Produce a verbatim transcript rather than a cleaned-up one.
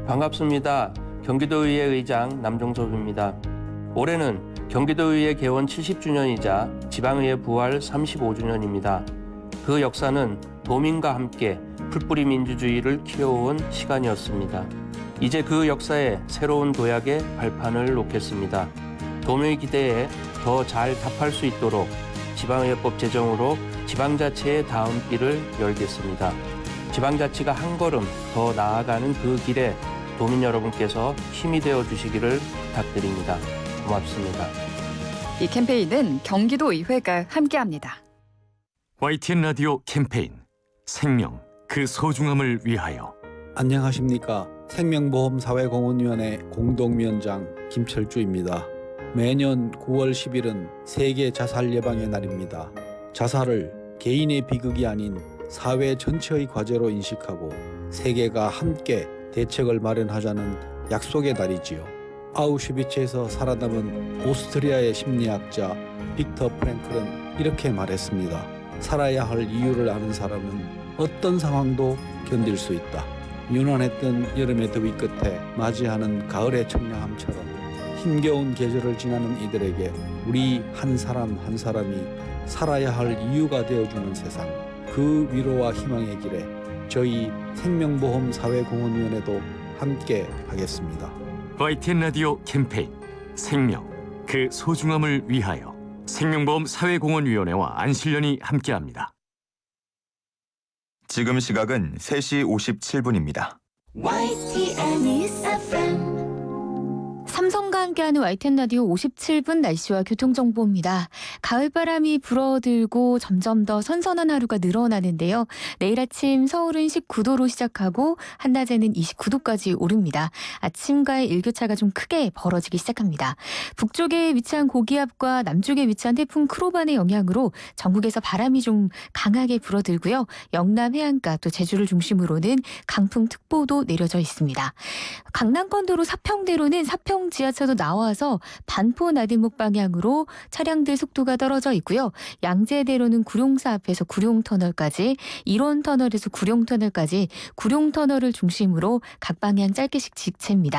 반갑습니다. 경기도의회 의장 남종섭입니다. 올해는 경기도의회 개원 칠십 주년이자 지방의회 부활 삼십오 주년입니다. 그 역사는 도민과 함께 풀뿌리 민주주의를 키워온 시간이었습니다. 이제 그 역사에 새로운 도약의 발판을 놓겠습니다. 도민의 기대에 더 잘 답할 수 있도록 지방의회법 제정으로 지방자치의 다음 길을 열겠습니다. 지방자치가 한 걸음 더 나아가는 그 길에 도민 여러분께서 힘이 되어 주시기를 부탁드립니다. 고맙습니다. 이 캠페인은 경기도의회가 함께합니다. 와이티엔 라디오 캠페인 생명, 그 소중함을 위하여. 안녕하십니까. 생명보험사회공헌위원회 공동위원장 김철주입니다. 매년 구월 십일은 세계 자살 예방의 날입니다. 자살을 개인의 비극이 아닌 사회 전체의 과제로 인식하고 세계가 함께 대책을 마련하자는 약속의 날이지요. 아우슈비츠에서 살아남은 오스트리아의 심리학자 빅터 프랭클은 이렇게 말했습니다. 살아야 할 이유를 아는 사람은 어떤 상황도 견딜 수 있다. 유난했던 여름의 더위 끝에 맞이하는 가을의 청량함처럼 힘겨운 계절을 지나는 이들에게 우리 한 사람 한 사람이 살아야 할 이유가 되어주는 세상, 그 위로와 희망의 길에 저희 생명보험사회공헌위원회도 함께 하겠습니다. 와이티엔 라디오 캠페인 생명, 그 소중함을 위하여 생명보험사회공헌위원회와 안실련이 함께합니다. 지금 시각은 세 시 오십칠 분입니다. 와이티엔 에프엠 삼성과 함께하는 와이티엔 라디오 오십칠 분 날씨와 교통정보입니다. 가을바람이 불어들고 점점 더 선선한 하루가 늘어나는데요. 내일 아침 서울은 십구 도로 시작하고 한낮에는 이십구 도까지 오릅니다. 아침과의 일교차가 좀 크게 벌어지기 시작합니다. 북쪽에 위치한 고기압과 남쪽에 위치한 태풍 크로반의 영향으로 전국에서 바람이 좀 강하게 불어들고요. 영남 해안가 또 제주를 중심으로는 강풍특보도 내려져 있습니다. 강남권도로 사평대로는 사평 지하차도 나와서 반포 나들목 방향으로 차량들 속도가 떨어져 있고요. 양재대로는 구룡사 앞에서 구룡터널까지, 일원터널에서 구룡터널까지 구룡터널을 중심으로 각 방향 짧게씩 직체입니다.